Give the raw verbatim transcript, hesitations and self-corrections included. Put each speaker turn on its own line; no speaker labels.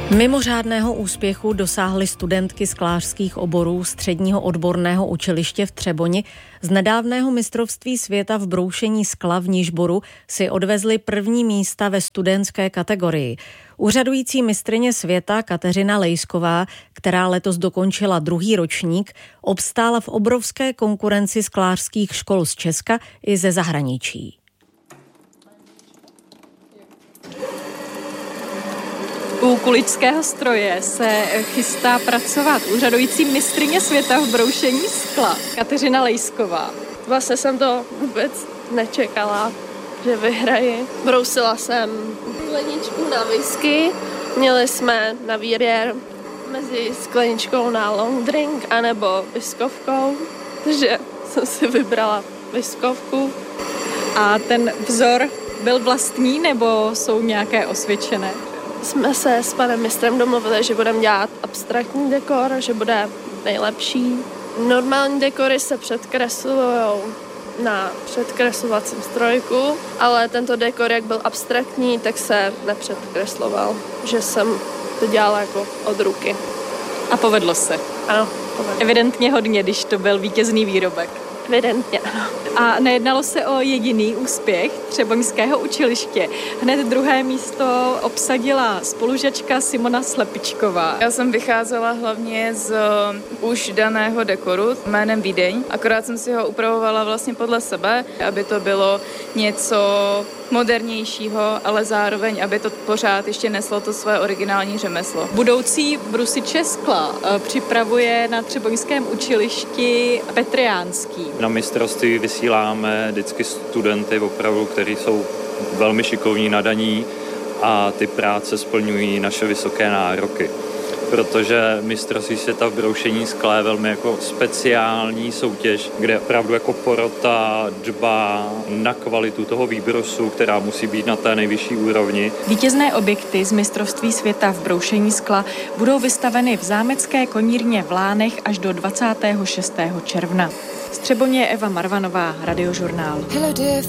Mimořádného úspěchu dosáhly studentky sklářských oborů Středního odborného učiliště v Třeboni. Z nedávného mistrovství světa v broušení skla v Nižboru si odvezly první místa ve studentské kategorii. Úřadující mistryně světa Kateřina Lejsková, která letos dokončila druhý ročník, obstála v obrovské konkurenci sklářských škol z Česka i ze zahraničí.
U kuličského stroje se chystá pracovat úřadující mistryně světa v broušení skla Kateřina Lejsková.
Vlastně jsem to vůbec nečekala, že vyhraji. Brousila jsem skleničku na whisky, měli jsme na výběr mezi skleničkou na long drink anebo whiskovkou, takže jsem si vybrala whiskovku.
A ten vzor byl vlastní nebo jsou nějaké osvědčené?
Jsme se s panem mistrem domluvili, že budeme dělat abstraktní dekor, že bude nejlepší. Normální dekory se předkreslují na předkreslovacím strojku, ale tento dekor, jak byl abstraktní, tak se nepředkresloval, že jsem to dělala jako od ruky.
A povedlo se?
Ano, povedlo.
Evidentně hodně, když to byl vítězný výrobek.
Evidentně, ano.
A nejednalo se o jediný úspěch Třeboňského učiliště. Hned druhé místo obsadila spolužačka Simona Slepičková.
Já jsem vycházela hlavně z už daného dekoru jménem Vídeň, akorát jsem si ho upravovala vlastně podle sebe, aby to bylo něco modernějšího, ale zároveň, aby to pořád ještě neslo to své originální řemeslo.
Budoucí brusiče skla připravuje na Třeboňském učilišti Petriánský.
Na mistrovství vysíláme vždycky studenty, opravdu, kteří jsou velmi šikovní, nadaní a ty práce splňují naše vysoké nároky. Protože mistrovství světa v broušení skla je velmi jako speciální soutěž, kde opravdu jako porota dbá na kvalitu toho výbrosu, která musí být na té nejvyšší úrovni.
Vítězné objekty z mistrovství světa v broušení skla budou vystaveny v zámecké konírně v Lánech až do dvacátého šestého června. Z Třeboně Eva Marvanová, Radiožurnál.